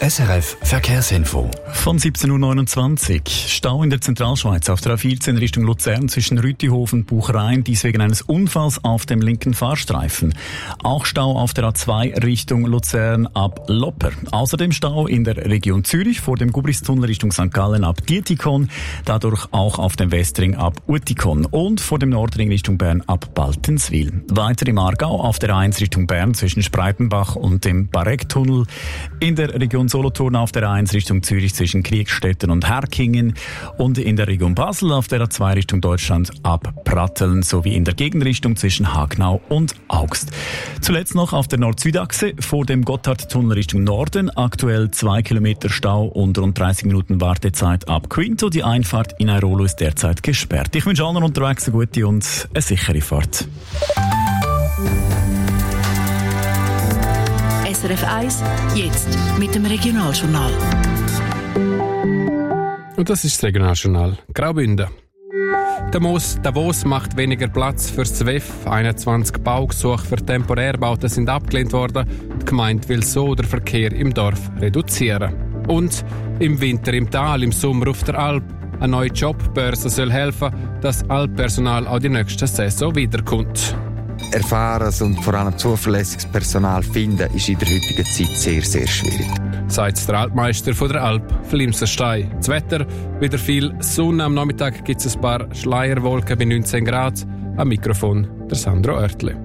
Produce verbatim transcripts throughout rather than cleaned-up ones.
S R F Verkehrsinfo. Von siebzehn Uhr neunundzwanzig. Stau in der Zentralschweiz auf der A vierzehn Richtung Luzern zwischen Rütihofen und Buchereien, dies wegen eines Unfalls auf dem linken Fahrstreifen. Auch Stau auf der A zwei Richtung Luzern ab Lopper. Außerdem Stau in der Region Zürich vor dem Gubristunnel Richtung Sankt Gallen ab Dietikon, dadurch auch auf dem Westring ab Uetikon und vor dem Nordring Richtung Bern ab Baltenswil. Weiter im Aargau auf der A eins Richtung Bern zwischen Spreitenbach und dem Barecktunnel. In der Region Solothurn auf der A eins Richtung Zürich zwischen Kriegstetten und Herkingen und in der Region Basel auf der A zwei Richtung Deutschland ab Pratteln sowie in der Gegenrichtung zwischen Hagnau und Augst. Zuletzt noch auf der Nord-Süd-Achse vor dem Gotthardtunnel Richtung Norden, aktuell zwei Kilometer Stau und rund dreißig Minuten Wartezeit ab Quinto. Die Einfahrt in Airolo ist derzeit gesperrt. Ich wünsche allen unterwegs eine gute und eine sichere Fahrt. S R F eins, jetzt mit dem Regionaljournal. Und das ist das Regionaljournal Graubünden. Davos, Davos macht weniger Platz für das W E F. einundzwanzig Baugesuche für Temporärbauten sind abgelehnt worden. Die Gemeinde will so den Verkehr im Dorf reduzieren. Und im Winter im Tal, im Sommer auf der Alp. Eine neue Jobbörse soll helfen, dass Alppersonal auch die nächste Saison wiederkommt. Erfahrenes und vor allem zuverlässiges Personal finden ist in der heutigen Zeit sehr, sehr schwierig. Sagt der Altmeister von der Alp, Flimserstein. Das Wetter, wieder viel Sonne. Am Nachmittag gibt es ein paar Schleierwolken bei neunzehn Grad. Am Mikrofon der Sandro Oertli.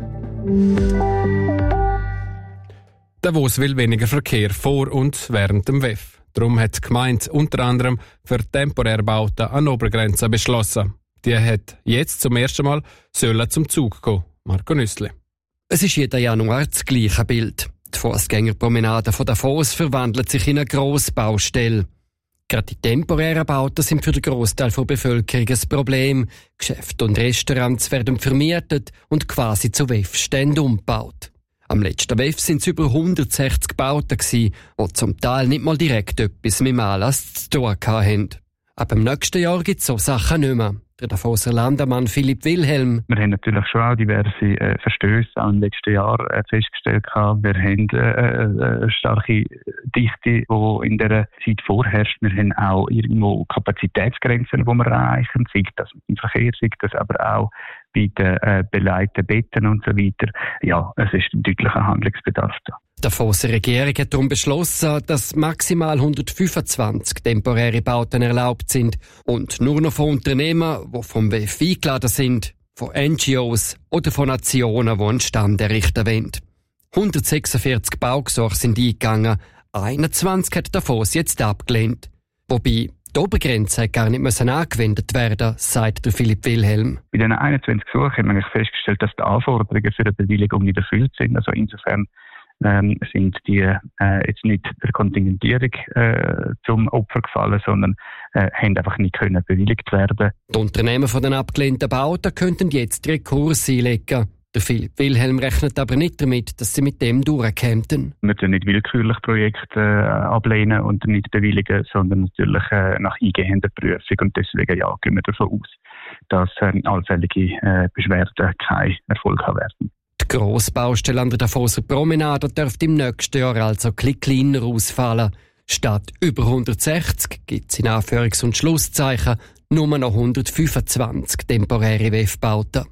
Davos will weniger Verkehr vor und während dem W E F. Darum hat die Gemeinde unter anderem für Temporärbauten eine Obergrenze beschlossen. Die hat jetzt zum ersten Mal sollen zum Zug kommen. Marco Nüssli. Es ist jeden Januar das gleiche Bild. Die Fußgängerpromenade von Davos verwandelt sich in eine Grossbaustelle. Gerade die temporären Bauten sind für den Grossteil der Bevölkerung ein Problem. Geschäfte und Restaurants werden vermietet und quasi zu W E F-Ständen umgebaut. Am letzten W E F sind es über hundertsechzig Bauten, die zum Teil nicht mal direkt etwas mit dem Anlass zu tun hatten. Ab dem nächsten Jahr gibt es so Sachen nicht mehr. Der Davoser Landemann Philipp Wilhelm. Wir haben natürlich schon auch diverse äh, Verstöße auch im letzten Jahr äh, festgestellt. Wir haben äh, eine starke Dichte, die in der Zeit vorherrscht. Wir haben auch irgendwo Kapazitätsgrenzen, die wir erreichen. Sei das im Verkehr, sei das aber auch bei den äh, belegten Betten und so weiter. Ja, es ist ein deutlicher Handlungsbedarf da. Die Davoser Regierung hat darum beschlossen, dass maximal hundertfünfundzwanzig temporäre Bauten erlaubt sind und nur noch von Unternehmen, die vom W E F eingeladen sind, von N G Os oder von Nationen, die einen Stand errichten wollen. hundertsechsundvierzig Baugesuche sind eingegangen, einundzwanzig hat Davos jetzt abgelehnt. Wobei die Obergrenze gar nicht müssen angewendet werden, sagt der Philipp Wilhelm. Bei den einundzwanzig Gesuchen haben wir festgestellt, dass die Anforderungen für eine Bewilligung nicht erfüllt sind. Also insofern ähm, sind die äh, jetzt nicht der Kontingentierung äh, zum Opfer gefallen, sondern äh, haben einfach nicht können bewilligt werden. Die Unternehmen von den abgelehnten Bauten könnten jetzt Rekurs einlegen. Der Philipp Wilhelm rechnet aber nicht damit, dass sie mit dem durchkämen. Wir können nicht willkürlich Projekte äh, ablehnen und nicht bewilligen, sondern natürlich äh, nach eingehender Prüfung. Und deswegen ja, gehen wir davon aus, dass äh, allfällige äh, Beschwerden keinen Erfolg haben werden. Die Grossbaustelle an der Davoser Promenade dürfte im nächsten Jahr also etwas kleiner ausfallen. Statt über hundertsechzig gibt es in Anführungs- und Schlusszeichen nur noch hundertfünfundzwanzig temporäre W E F-Bauten.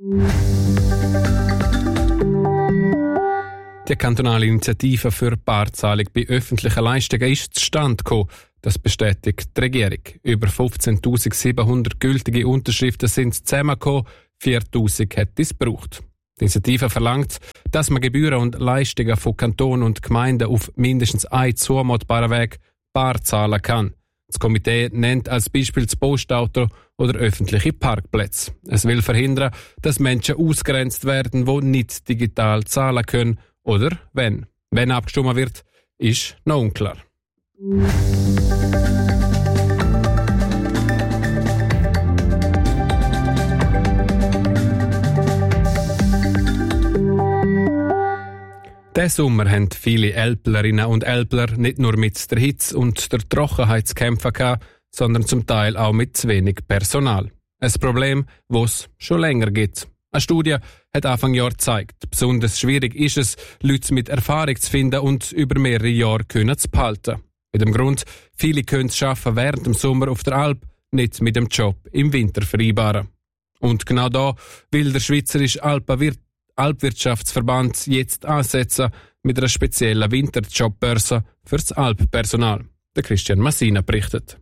Die kantonale Initiative für Barzahlung bei öffentlichen Leistungen ist zustande gekommen. Das bestätigt die Regierung. Über fünfzehntausendsiebenhundert gültige Unterschriften sind zusammengekommen, viertausend hat es gebraucht. Die Initiative verlangt, dass man Gebühren und Leistungen von Kanton und Gemeinden auf mindestens einen zumutbaren Weg bar zahlen kann. Das Komitee nennt als Beispiel das Postauto oder öffentliche Parkplätze. Es will verhindern, dass Menschen ausgrenzt werden, die nicht digital zahlen können oder wenn. Wenn abgestimmt wird, ist noch unklar. Diesen Sommer haben viele Älplerinnen und Älpler nicht nur mit der Hitze und der Trockenheit zu kämpfen gehabt, sondern zum Teil auch mit zu wenig Personal. Ein Problem, das es schon länger gibt. Eine Studie hat Anfang Jahr gezeigt. Besonders schwierig ist es, Leute mit Erfahrung zu finden und über mehrere Jahre können zu behalten. Mit dem Grund, viele können es schaffen, während dem Sommer auf der Alp nicht mit dem Job im Winter vereinbaren. Und genau da will der Schweizerische Alpenwirt- Alpwirtschaftsverband jetzt ansetzen mit einer speziellen Winterjobbörse für das Alppersonal. Der Christian Massina berichtet.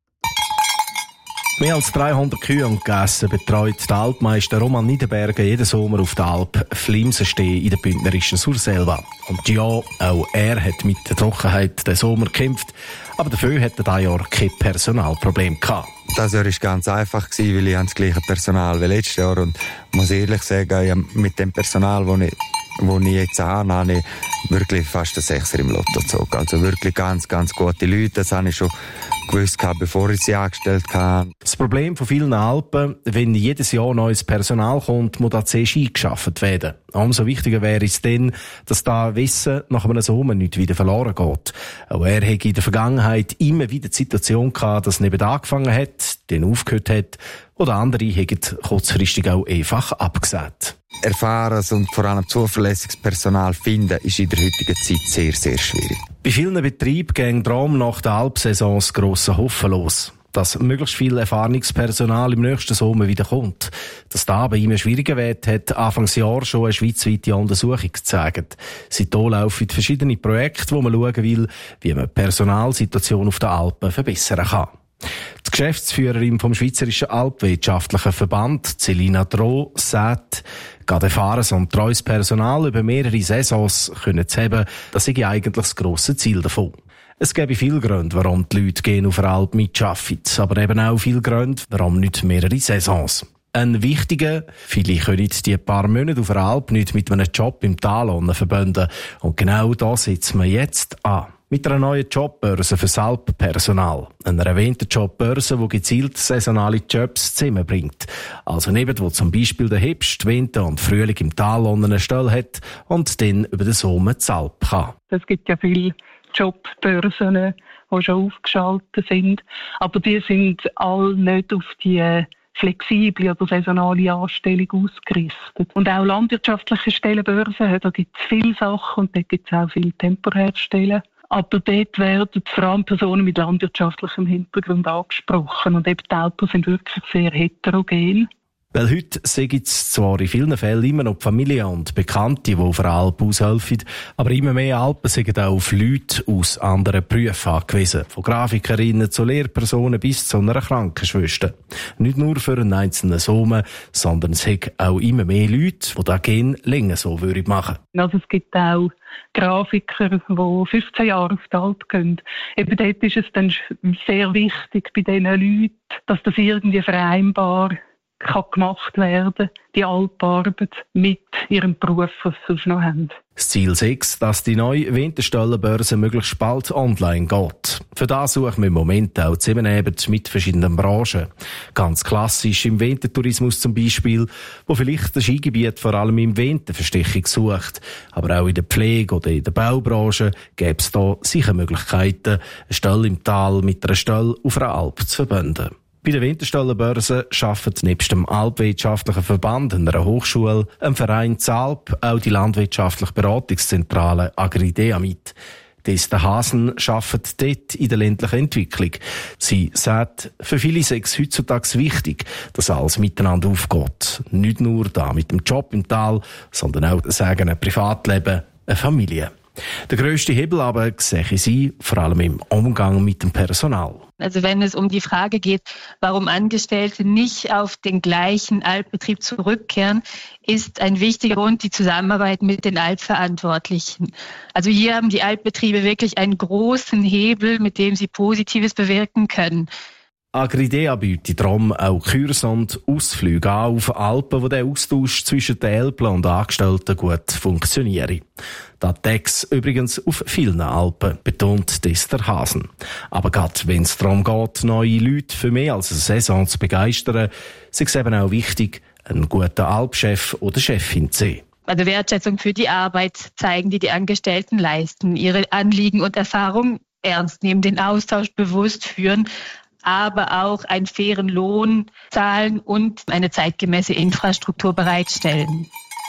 Mehr als dreihundert Kühe und Gässe betreut der Alpmeister Roman Niederberger jeden Sommer auf der Alp Flimsenstee in der bündnerischen Surselva. Und ja, auch er hat mit der Trockenheit den Sommer gekämpft, aber dafür hat er dieses Jahr kein Personalproblem gehabt. Das Jahr war ganz einfach, weil ich das gleiche Personal wie letztes Jahr und muss ehrlich sagen, mit dem Personal, das ich, das ich jetzt habe, habe ich wirklich fast einen Sechser im Lotto gezogen. Also wirklich ganz, ganz gute Leute, das habe ich schon gewusst, bevor ich sie angestellt habe. Das Problem von vielen Alpen, wenn jedes Jahr neues Personal kommt, muss das zuerst eingeschafft werden. Umso wichtiger wäre es dann, dass da Wissen nach einem Sommer nicht wieder verloren geht. Auch er hätte in der Vergangenheit immer wieder die Situation gehabt, dass er neben angefangen hat, dann aufgehört hat, oder andere hätten kurzfristig auch einfach abgesagt. Erfahrenes und vor allem zuverlässiges Personal finden, ist in der heutigen Zeit sehr, sehr schwierig. Bei vielen Betrieben gehen darum nach der Alpsaison das grosse Hoffen los, dass möglichst viel Erfahrungspersonal im nächsten Sommer wieder kommt. Dass das aber immer schwieriger wird, hat Anfangsjahr schon eine schweizweite Untersuchung gezeigt. Seitdem laufen verschiedene Projekte, wo man schauen will, wie man die Personalsituation auf den Alpen verbessern kann. Die Geschäftsführerin vom Schweizerischen Alpwirtschaftlichen Verband, Celina Droh, sagt, gerade erfahrenes und treues Personal über mehrere Saisons können zu haben, das sei eigentlich das grosse Ziel davon. Es gäbe viele Gründe, warum die Leute gehen auf der Alp mitarbeiten, aber eben auch viele Gründe, warum nicht mehrere Saisons. Ein wichtiger, viele können die paar Monate auf der Alp nicht mit einem Job im Tal verbinden. Und genau da setzen wir jetzt an. Mit einer neuen Jobbörse für das Alppersonal. Einer Winterjobbörse, die gezielt saisonale Jobs zusammenbringt. Also neben, wo zum Beispiel der Herbst, Winter und Frühling im Tal eine Stelle hat und dann über den Sommer zur Alp kann. Es gibt ja viele Jobbörsen, die schon aufgeschaltet sind. Aber die sind alle nicht auf die flexible oder saisonale Anstellung ausgerichtet. Und auch landwirtschaftliche Stellenbörsen, da gibt es viele Sachen und dort gibt es auch viele temporäre Stellen. Aber dort werden vor allem Personen mit landwirtschaftlichem Hintergrund angesprochen. Und eben die Alpen sind wirklich sehr heterogen. Weil heute gibt es zwar in vielen Fällen immer noch Familien und Bekannte, die auf der Alp aushelfen, aber immer mehr Alpen sind auch auf Leute aus anderen Berufen angewiesen. Von Grafikerinnen zu Lehrpersonen bis zu einer Krankenschwester. Nicht nur für einen einzelnen Sommer, sondern es gibt auch immer mehr Leute, die das gerne länger so machen würden. Also es gibt auch Grafiker, die fünfzehn Jahre auf die Alp gehen. Eben dort ist es dann sehr wichtig bei diesen Leuten, dass das irgendwie vereinbar kann gemacht werden, die Alparbeit mit ihrem Beruf, was sie sonst noch haben. Das Ziel sechs, dass die neue Winterstellenbörse möglichst bald online geht. Für das suchen wir im Moment auch Zusammenarbeit mit verschiedenen Branchen. Ganz klassisch im Wintertourismus zum Beispiel, wo vielleicht das Skigebiet vor allem im Winter Verstechung sucht. Aber auch in der Pflege oder in der Baubranche gäbe es da sicher Möglichkeiten, eine Stelle im Tal mit einer Stelle auf einer Alp zu verbinden. Bei der Winterstellenbörse arbeitet nebst dem Alpwirtschaftlichen Verband, einer Hochschule, einem Verein Zalp, auch die landwirtschaftliche Beratungszentrale Agridea mit. Desta Hasen arbeitet dort in der ländlichen Entwicklung. Sie sagt, für viele sei es heutzutage wichtig, dass alles miteinander aufgeht. Nicht nur da mit dem Job im Tal, sondern auch das eigene Privatleben, eine Familie. Der grösste Hebel aber sehe sie vor allem im Umgang mit dem Personal. Also wenn es um die Frage geht, warum Angestellte nicht auf den gleichen Alpbetrieb zurückkehren, ist ein wichtiger Grund die Zusammenarbeit mit den Alpverantwortlichen. Also hier haben die Alpbetriebe wirklich einen großen Hebel, mit dem sie Positives bewirken können. Agridea bietet darum auch Kurse und Ausflüge an auf Alpen, wo der Austausch zwischen den Elblern und Angestellten gut funktioniert. Das Tex übrigens auf vielen Alpen, betont Dester Hasen. Aber gerade wenn es darum geht, neue Leute für mehr als eine Saison zu begeistern, ist es eben auch wichtig, einen guten Alpchef oder Chefin zu sehen. Also Wertschätzung für die Arbeit zeigen, die die Angestellten leisten, ihre Anliegen und Erfahrungen ernst nehmen, den Austausch bewusst führen, aber auch einen fairen Lohn zahlen und eine zeitgemäße Infrastruktur bereitstellen.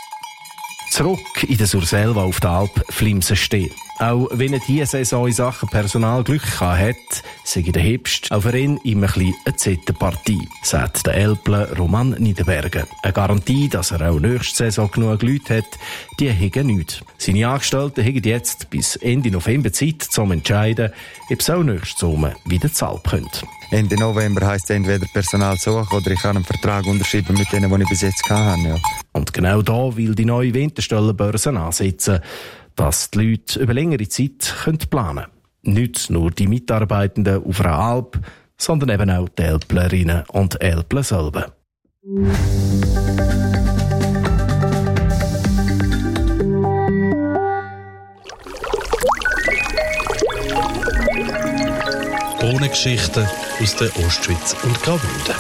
Zurück in der Surselva auf der Alp Flimsensteh. Auch wenn er diese Saison in Sachen Personal Glück hat, sei der Herbst auch für ihn immer ein bisschen eine Zettenpartie, sagt der Älpler Roman Niederberger. Eine Garantie, dass er auch nächste Saison genug Leute hat, die haben nichts. Seine Angestellten haben jetzt bis Ende November Zeit, um zu entscheiden, ob sie auch nächsten Sommer wieder zur Alp können. Ende November heisst entweder Personal suchen oder ich habe einen Vertrag unterschrieben mit denen, die ich bis jetzt hatte. Ja. Und genau da will die neue Winterstellenbörse ansetzen, dass die Leute über längere Zeit planen können. Nicht nur die Mitarbeitenden auf einer Alp, sondern eben auch die Älplerinnen und Älpler selber. Ohne Geschichten aus der Ostschweiz und Graubünden.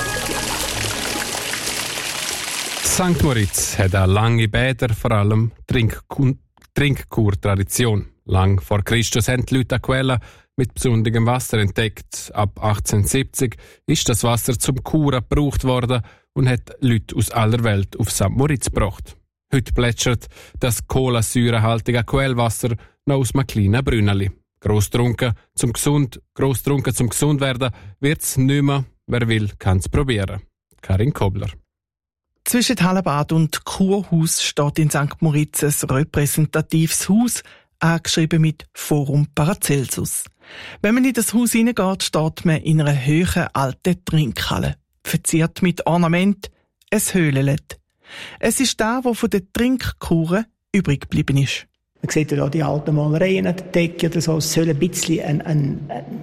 Sankt Moritz hat eine lange Bäder, vor allem Trinkkur- Trinkkur-Tradition. Lang vor Christus haben die Leute eine Quelle mit besonderem Wasser entdeckt. Ab achtzehnhundertsiebzig ist das Wasser zum Kuren gebraucht worden und hat Leute aus aller Welt auf Sankt Moritz gebracht. Heute plätschert das kohlensäurehaltige Quellwasser noch aus einem kleinen Brünneli. Grosstrunken zum gesund, grosstrunken zum gesund werden wird's nicht mehr. Wer will, kann's probieren. Karin Kobler. Zwischen Hallenbad und Kurhaus steht in Sankt Moritz ein repräsentatives Haus, angeschrieben mit Forum Paracelsus. Wenn man in das Haus hineingeht, steht man in einer hohen alten Trinkhalle, verziert mit Ornament, ein Höhllet. Es ist da, wo von den Trinkkuren übrig geblieben ist. Man sieht ja die alten Malereien an der Decke oder so. Es soll ein bisschen ein, ein, ein,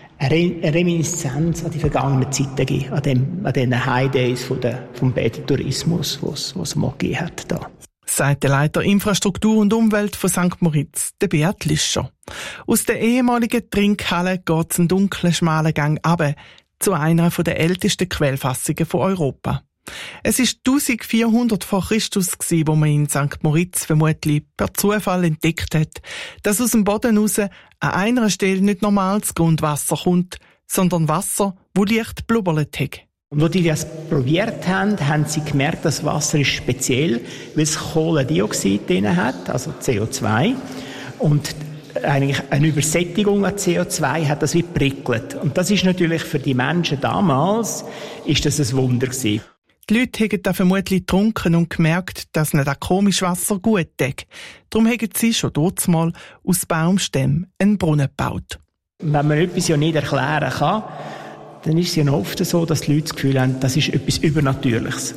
eine Reminiszenz an die vergangenen Zeiten geben, an, dem, an den Highdays von der, vom Bädertourismus, was es mal gegeben hat. Da. Sagt der Leiter Infrastruktur und Umwelt von Sankt Moritz, der Beat Lischer. Aus der ehemaligen Trinkhalle geht es einen dunklen, schmalen Gang runter zu einer der ältesten Quellfassungen von Europa. Es war eintausendvierhundert vor Christus, wo man in Sankt Moritz vermutlich per Zufall entdeckt hat, dass aus dem Boden raus an einer Stelle nicht normales Grundwasser kommt, sondern Wasser, das leicht blubbert hat. Und als die das probiert haben, haben sie gemerkt, das Wasser ist speziell, weil es Kohlendioxid drin hat, also C O zwei. Und eigentlich eine Übersättigung an C O zwei hat das wie prickelt. Und das ist natürlich für die Menschen damals ist das ein Wunder gewesen. Die Leute haben da vermutlich getrunken und gemerkt, dass ihnen das komische Wasser gut tut. Darum haben sie schon dort mal aus Baumstämmen einen Brunnen gebaut. Wenn man etwas ja nicht erklären kann, dann ist es ja oft so, dass die Leute das Gefühl haben, das ist etwas Übernatürliches.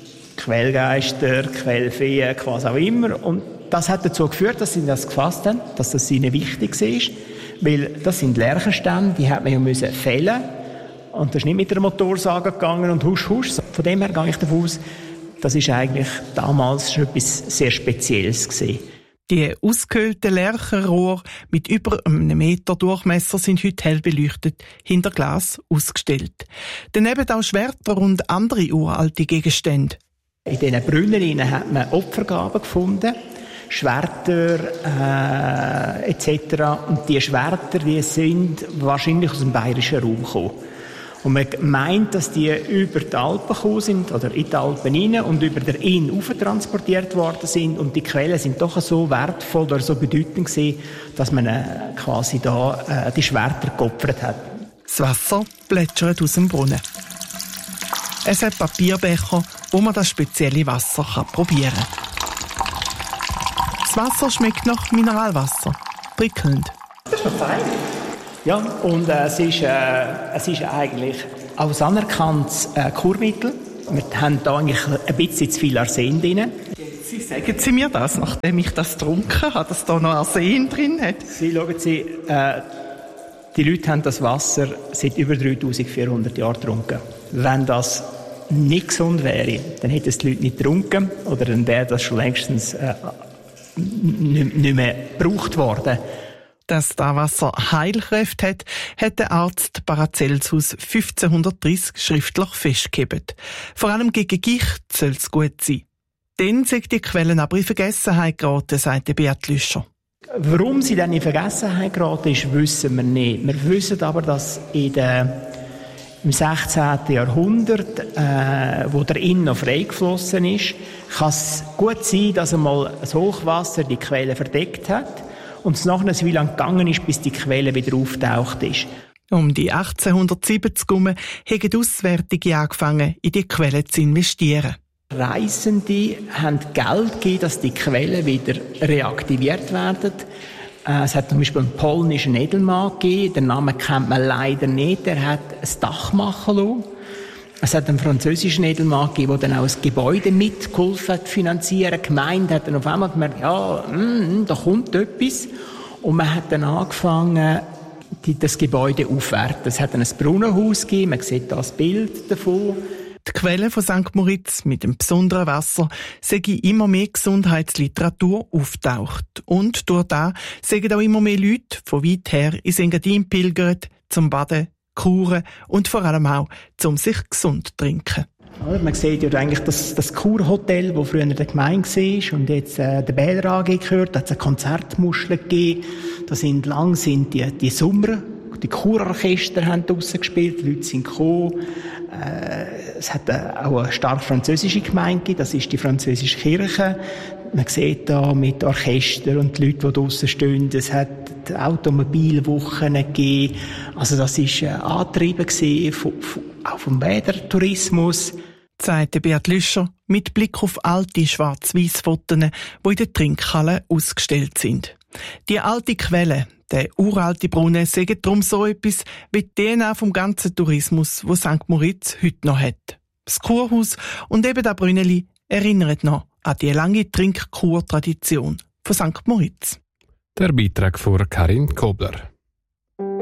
Quellgeister, Quellfeen, was auch immer. Und das hat dazu geführt, dass sie das gefasst haben, dass das ihnen wichtig war. Weil das sind Lärchenstämme, die hat man ja müssen fällen. Und das ist nicht mit der Motorsage gegangen und husch, husch. Von dem her gehe ich davon aus, das ist eigentlich damals schon etwas sehr Spezielles gewesen. Die ausgehöhlten Lärchenrohre mit über einem Meter Durchmesser sind heute hell beleuchtet, hinter Glas ausgestellt. Daneben auch Schwerter und andere uralte Gegenstände. In diesen Brunnen hat man Opfergaben gefunden, Schwerter äh, et cetera. Und diese Schwerter die sind wahrscheinlich aus dem bayerischen Raum gekommen. Und man meint, dass die über die Alpen gekommen sind, oder in die Alpen rein und über den Inn rauf transportiert worden sind. Und die Quellen sind doch so wertvoll oder so bedeutend gewesen, dass man äh, quasi da äh, die Schwerter geopfert hat. Das Wasser plätschert aus dem Brunnen. Es hat Papierbecher, wo man das spezielle Wasser kann probieren kann. Das Wasser schmeckt nach Mineralwasser. Prickelnd. Das ist doch fein. Ja, und äh, es, ist, äh, es ist eigentlich auch ein anerkanntes äh, Kurmittel. Wir haben da eigentlich ein bisschen zu viel Arsen drin. Sie sagen Sie mir das, nachdem ich das getrunken habe, dass da noch Arsen drin hat? Sie, schauen Sie, äh, die Leute haben das Wasser seit über dreitausendvierhundert Jahren getrunken. Wenn das nicht gesund wäre, dann hätten es die Leute nicht getrunken oder dann wäre das schon längstens äh, nicht, nicht mehr gebraucht worden. Dass das Wasser Heilkräfte hat, hat der Arzt Paracelsus fünfzehnhundertdreissig schriftlich festgehalten. Vor allem gegen Gicht soll es gut sein. Dann sind die Quellen aber in Vergessenheit geraten, sagt Beat Lischer. Warum sie dann in Vergessenheit geraten ist, wissen wir nicht. Wir wissen aber, dass in den, im sechzehnten Jahrhundert, äh, wo der Inn noch freigeflossen ist, kann es gut sein, dass einmal das Hochwasser die Quelle verdeckt hat und es nachher so lange gegangen ist, bis die Quelle wieder auftaucht ist. Um die achtzehnhundertsiebzig herum haben Auswärtige angefangen, in die Quelle zu investieren. Reisende haben Geld gegeben, dass die Quellen wieder reaktiviert werden. Es hat zum Beispiel einen polnischen Edelmann gegeben, den Namen kennt man leider nicht, der hat ein Dach machen lassen. Es hat einen französischen Edelmann gegeben, der dann auch ein Gebäude mitgeholfen hat, finanzieren. Die Gemeinde hat dann auf einmal gemerkt, ja, mm, da kommt etwas. Und man hat dann angefangen, die, das Gebäude aufzuwerten. Es hat dann ein Brunnenhaus gegeben, man sieht da das Bild davon. Die Quelle von Sankt Moritz mit dem besonderen Wasser sei immer mehr Gesundheitsliteratur auftaucht. Und durch das sagen auch immer mehr Leute von weit her ins Engadin pilgert, zum Baden, Kuren und vor allem auch zum sich gesund zu trinken. Ja, man sieht ja eigentlich das, das Kurhotel, das früher der Gemeinde war und jetzt äh, der Bäder A G gehört, da hat es eine Konzertmuschel gegeben. Da sind lang sind die, die Sommer, die Kurorchester haben draussen gespielt, die Leute sind gekommen. Äh, es hat äh, auch eine stark französische Gemeinde gegeben, das ist die französische Kirche. Man sieht da mit Orchester und die Leute, die draussen stehen. Es hat Automobilwochen gegeben. Also das war äh, angetrieben gewesen, von, von, auch vom Bädertourismus. Sagt Beat Lüscher mit Blick auf alte Schwarz-Weiß-Fotos, die in der Trinkhalle ausgestellt sind. Die alte Quelle, der uralte Brunnen, sagen darum so etwas wie die D N A vom ganzen Tourismus, wo Sankt Moritz heute noch hat. Das Kurhaus und eben das Brünneli erinnern noch an die lange Trinkkur-Tradition von Sankt Moritz. Der Beitrag von Karin Kobler.